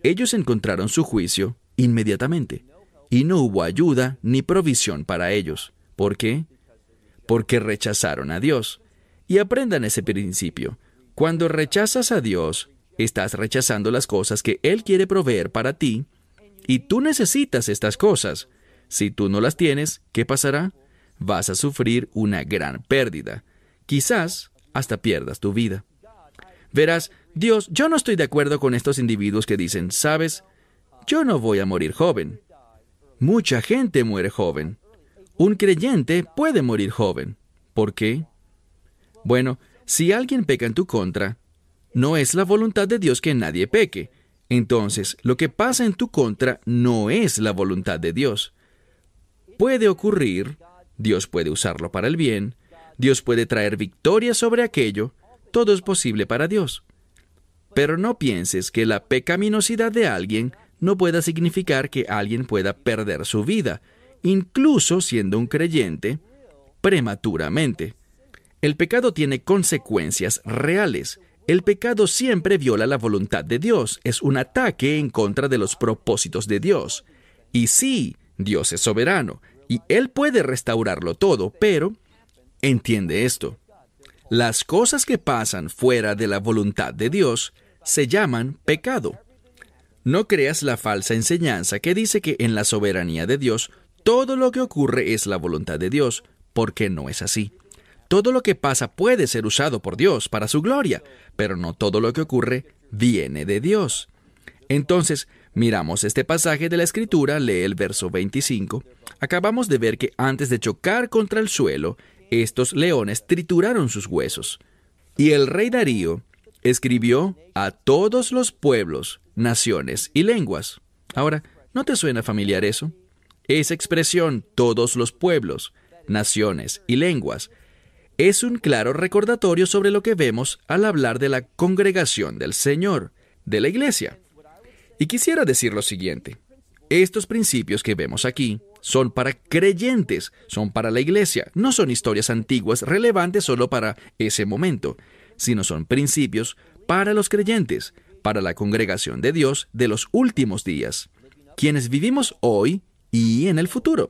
Ellos encontraron su juicio inmediatamente, y no hubo ayuda ni provisión para ellos. ¿Por qué? Porque rechazaron a Dios. Y aprendan ese principio. Cuando rechazas a Dios, estás rechazando las cosas que Él quiere proveer para ti, y tú necesitas estas cosas. Si tú no las tienes, ¿qué pasará? Vas a sufrir una gran pérdida. Quizás hasta pierdas tu vida. Verás, Dios, yo no estoy de acuerdo con estos individuos que dicen, ¿sabes? Yo no voy a morir joven. Mucha gente muere joven. Un creyente puede morir joven. ¿Por qué? Bueno, si alguien peca en tu contra, no es la voluntad de Dios que nadie peque. Entonces, lo que pasa en tu contra no es la voluntad de Dios. Puede ocurrir, Dios puede usarlo para el bien, Dios puede traer victoria sobre aquello, todo es posible para Dios. Pero no pienses que la pecaminosidad de alguien no pueda significar que alguien pueda perder su vida, incluso siendo un creyente, prematuramente. El pecado tiene consecuencias reales. El pecado siempre viola la voluntad de Dios, es un ataque en contra de los propósitos de Dios. Y sí, Dios es soberano, y Él puede restaurarlo todo, pero entiende esto. Las cosas que pasan fuera de la voluntad de Dios se llaman pecado. No creas la falsa enseñanza que dice que en la soberanía de Dios todo lo que ocurre es la voluntad de Dios, porque no es así. Todo lo que pasa puede ser usado por Dios para su gloria, pero no todo lo que ocurre viene de Dios. Entonces, miramos este pasaje de la Escritura, lee el verso 25. Acabamos de ver que antes de chocar contra el suelo, estos leones trituraron sus huesos. Y el rey Darío escribió a todos los pueblos, naciones y lenguas. Ahora, ¿no te suena familiar eso? Esa expresión, todos los pueblos, naciones y lenguas, es un claro recordatorio sobre lo que vemos al hablar de la congregación del Señor, de la iglesia. Y quisiera decir lo siguiente. Estos principios que vemos aquí son para creyentes, son para la iglesia, no son historias antiguas relevantes solo para ese momento, sino son principios para los creyentes, para la congregación de Dios de los últimos días, quienes vivimos hoy y en el futuro.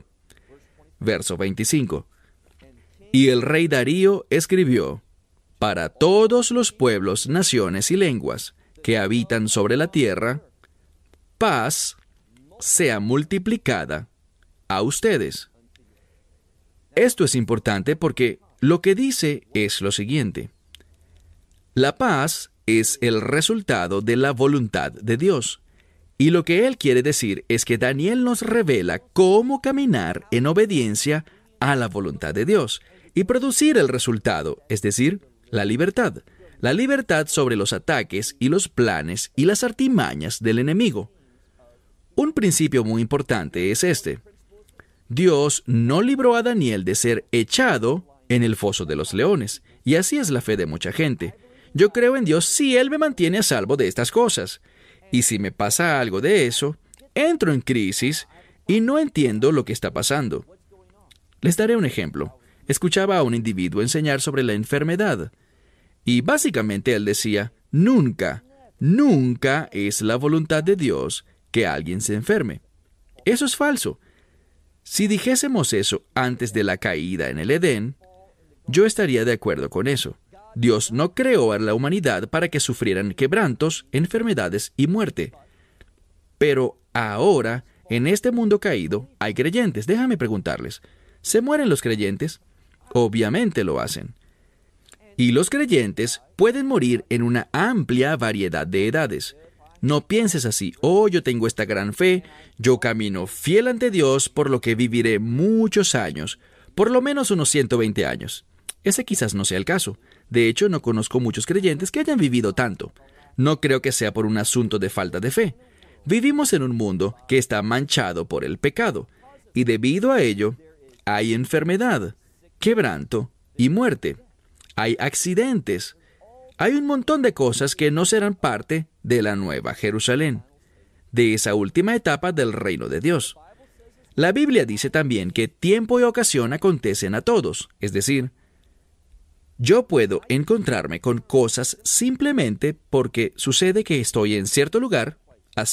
Verso 25. Y el rey Darío escribió, para todos los pueblos, naciones y lenguas que habitan sobre la tierra, paz sea multiplicada a ustedes. Esto es importante porque lo que dice es lo siguiente. La paz es el resultado de la voluntad de Dios. Y lo que él quiere decir es que Daniel nos revela cómo caminar en obediencia a la voluntad de Dios y producir el resultado, es decir, la libertad sobre los ataques y los planes y las artimañas del enemigo. Un principio muy importante es este. Dios no libró a Daniel de ser echado en el foso de los leones, y así es la fe de mucha gente. Yo creo en Dios si Él me mantiene a salvo de estas cosas, y si me pasa algo de eso, entro en crisis y no entiendo lo que está pasando. Les daré un ejemplo. Escuchaba a un individuo enseñar sobre la enfermedad, y básicamente él decía, nunca es la voluntad de Dios que alguien se enferme. Eso es falso. Si dijésemos eso antes de la caída en el Edén, yo estaría de acuerdo con eso. Dios no creó a la humanidad para que sufrieran quebrantos, enfermedades y muerte. Pero ahora, en este mundo caído, hay creyentes. Déjame preguntarles, ¿se mueren los creyentes? Obviamente lo hacen. Y los creyentes pueden morir en una amplia variedad de edades. No pienses así, yo tengo esta gran fe, yo camino fiel ante Dios, por lo que viviré muchos años, por lo menos unos 120 años. Ese quizás no sea el caso. De hecho, no conozco muchos creyentes que hayan vivido tanto. No creo que sea por un asunto de falta de fe. Vivimos en un mundo que está manchado por el pecado, y debido a ello, hay enfermedad, quebranto y muerte. Hay accidentes. Hay un montón de cosas que no serán parte de la Nueva Jerusalén, de esa última etapa del reino de Dios. La Biblia dice también que tiempo y ocasión acontecen a todos, es decir, yo puedo encontrarme con cosas simplemente porque sucede que estoy en cierto lugar